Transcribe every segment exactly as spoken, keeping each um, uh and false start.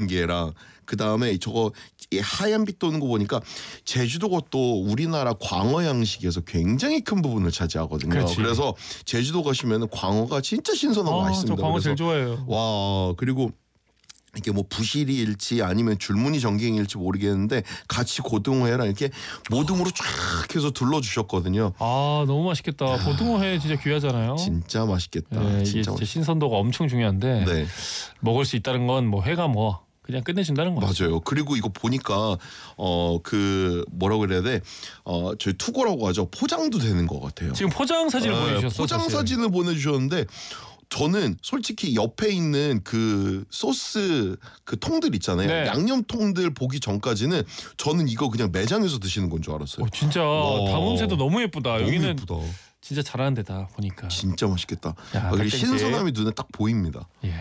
게랑 그 다음에 저거 하얀 빛 도는 거 보니까 제주도 것도 우리나라 광어 양식에서 굉장히 큰 부분을 차지하거든요. 그렇지. 그래서 제주도 가시면 광어가 진짜 신선하고 아, 맛있습니다. 저 광어 그래서 제일 좋아해요. 와 그리고 이게 뭐 부시리일지 아니면 줄무늬 전갱일지 모르겠는데 같이 고등어회랑 이렇게 모둠으로 쫙 해서 둘러주셨거든요. 아 너무 맛있겠다. 고등어회 진짜 귀하잖아요. 진짜 맛있겠다. 네, 이게 진짜 진짜 맛있... 신선도가 엄청 중요한데 네. 먹을 수 있다는 건 뭐 회가 뭐 그냥 끝내준다는 거죠. 맞아요. 그리고 이거 보니까 어 그 뭐라고 그래야 돼? 어 저희 투고라고 하죠. 포장도 되는 것 같아요. 지금 포장 사진을 네, 보내주셨어. 포장 사실. 사진을 보내주셨는데 저는 솔직히 옆에 있는 그 소스 그 통들 있잖아요. 네. 양념 통들 보기 전까지는 저는 이거 그냥 매장에서 드시는 건 줄 알았어요. 어, 진짜 와. 담음새도 너무 예쁘다. 너무 여기는 예쁘다. 진짜 잘하는 데다 보니까. 진짜 맛있겠다. 야, 아, 그리고 백땡집. 신선함이 눈에 딱 보입니다. 예.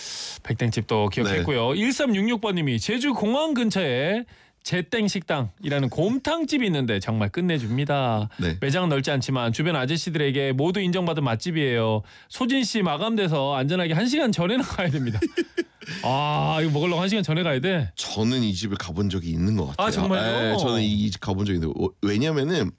백땡집도 기억했고요. 네. 일삼육육 번님이 제주 공항 근처에 제땡 식당이라는 곰탕집이 있는데 정말 끝내줍니다. 네. 매장은 넓지 않지만 주변 아저씨들에게 모두 인정받은 맛집이에요. 소진 씨 마감돼서 안전하게 한 시간 전에는 가야 됩니다. 아 이거 먹으려고 한 시간 전에 가야 돼? 저는 이 집을 가본 적이 있는 것 같아요. 아, 정말요? 네, 저는 이 집 가본 적이 있는데 왜냐면은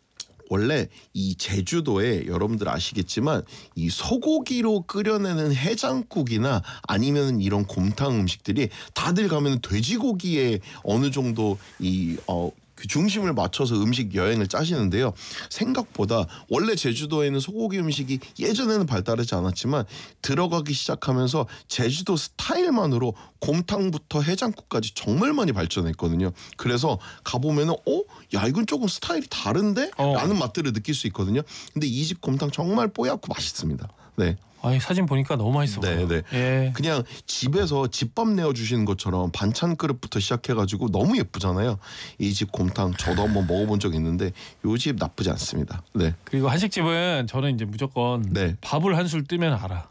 원래 이 제주도에 여러분들 아시겠지만 이 소고기로 끓여내는 해장국이나 아니면 이런 곰탕 음식들이 다들 가면 돼지고기에 어느 정도 이 어 그 중심을 맞춰서 음식 여행을 짜시는데요. 생각보다 원래 제주도에는 소고기 음식이 예전에는 발달하지 않았지만 들어가기 시작하면서 제주도 스타일만으로 곰탕부터 해장국까지 정말 많이 발전했거든요. 그래서 가보면은 어? 야 이건 조금 스타일이 다른데? 어. 라는 맛들을 느낄 수 있거든요. 근데 이 집 곰탕 정말 뽀얗고 맛있습니다. 네. 아니 사진 보니까 너무 맛있어 보여. 네, 네. 예. 그냥 집에서 집밥 내어 주시는 것처럼 반찬 그릇부터 시작해가지고 너무 예쁘잖아요. 이 집 곰탕 저도 한번 먹어본 적 있는데 이 집 나쁘지 않습니다. 네. 그리고 한식집은 저는 이제 무조건 네. 밥을 한 술 뜨면 알아.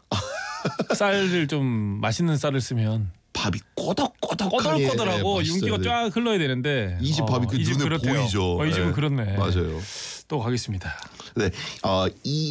쌀을 좀 맛있는 쌀을 쓰면 밥이 꼬덕꼬덕하게 꼬들꼬들하고 맛있어야 윤기가 돼. 쫙 흘러야 되는데 이 집 밥이 그 이 집 눈에 그렇대요. 보이죠. 어, 이 집은 네. 그렇네. 맞아요. 또 가겠습니다. 네, 어,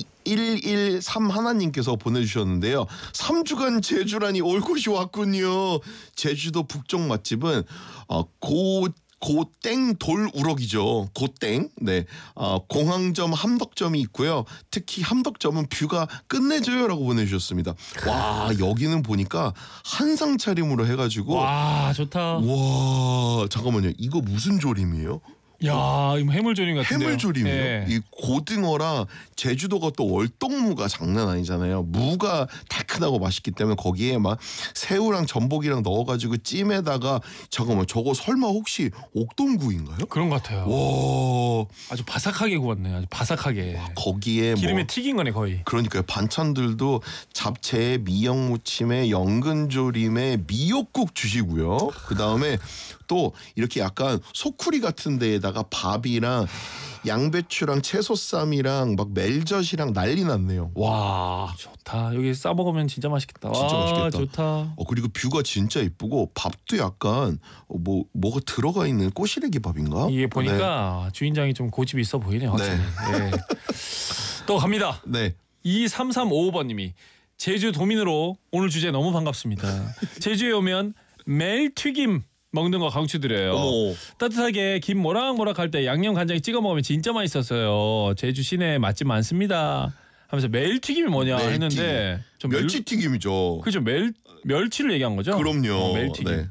이일일삼 하나님께서 보내주셨는데요. 삼 주간 제주라니 올 곳이 왔군요. 제주도 북쪽 맛집은 어, 고 고땡 돌우럭이죠. 고땡. 네. 어, 공항점 함덕점이 있고요. 특히 함덕점은 뷰가 끝내줘요라고 보내주셨습니다. 와 여기는 보니까 한상 차림으로 해가지고 와 좋다. 와 잠깐만요. 이거 무슨 조림이에요? 야 이거 해물조림 같은데요. 해물조림이요? 예. 이 고등어랑 제주도가 또 월동무가 장난 아니잖아요. 무가 달큰하고 맛있기 때문에 거기에 막 새우랑 전복이랑 넣어가지고 찜에다가 잠깐만 저거 설마 혹시 옥동구인가요? 그런 것 같아요. 와 아주 바삭하게 구웠네. 아주 바삭하게. 거기에 기름에 뭐 튀긴 거네 거의. 그러니까요. 반찬들도 잡채에 미역무침에 연근조림에 미역국 주시고요. 그 다음에 또 이렇게 약간 소쿠리 같은 데에다가 밥이랑 양배추랑 채소쌈이랑 막 멜젓이랑 난리 났네요. 와 좋다. 여기 싸 먹으면 진짜 맛있겠다. 진짜 와, 맛있겠다. 좋다. 어, 그리고 뷰가 진짜 이쁘고 밥도 약간 어, 뭐 뭐가 들어가 있는 꼬시래기 밥인가? 이게 보니까 주인장이 좀 고집이 있어 보이네요. 확실히. 네. 예. 또 갑니다. 네. 이삼삼오오 번님이 제주 도민으로 오늘 주제 너무 반갑습니다. 제주에 오면 멜튀김 먹는 거 강추드려요. 어머. 따뜻하게 김 모락모락 할 때 양념 간장에 찍어 먹으면 진짜 맛있었어요. 제주 시내에 맛집 많습니다. 하면서 멜튀김이 뭐냐 멜튀김. 했는데 좀 멜- 멸치튀김이죠. 그죠 멜 멸치를 얘기한 거죠? 그럼요. 어, 멜튀김. 네.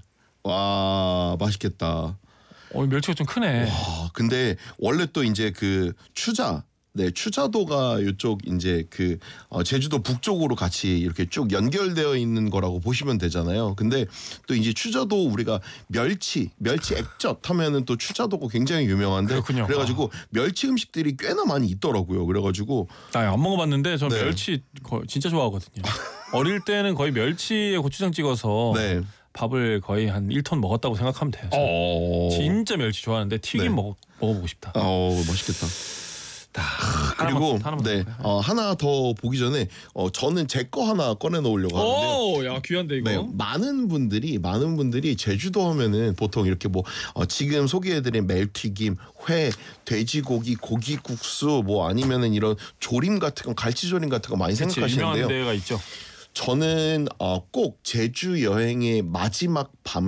와 맛있겠다. 어 멸치가 좀 크네. 와, 근데 원래 또 이제 그 추자, 네 추자도가 이쪽 이제 그 어, 제주도 북쪽으로 같이 이렇게 쭉 연결되어 있는 거라고 보시면 되잖아요. 근데 또 이제 추자도 우리가 멸치, 멸치 액젓 하면은 또 추자도가 굉장히 유명한데 그렇군요. 그래가지고 멸치 음식들이 꽤나 많이 있더라고요. 그래가지고 나 안 먹어봤는데 저는 네. 멸치 거, 진짜 좋아하거든요. 어릴 때는 거의 멸치에 고추장 찍어서 네. 밥을 거의 한 일 톤 먹었다고 생각하면 돼요. 저는. 어, 진짜 멸치 좋아하는데 튀김 네. 먹어 먹어보고 싶다. 어 맛있겠다. 다 그리고 하나만, 하나만 네 먹을까요? 어, 하나 더 보기 전에 어, 저는 제 거 하나 꺼내 놓으려고 하는데요. 오, 야 귀한데 이거. 네, 많은 분들이 많은 분들이 제주도 하면은 보통 이렇게 뭐 어, 지금 소개해드린 멜튀김, 회, 돼지고기, 고기국수 뭐 아니면은 이런 조림 같은 거, 갈치조림 같은 거 많이 그치, 생각하시는데요. 유명한 데가 있죠. 저는 어, 꼭 제주 여행의 마지막 밤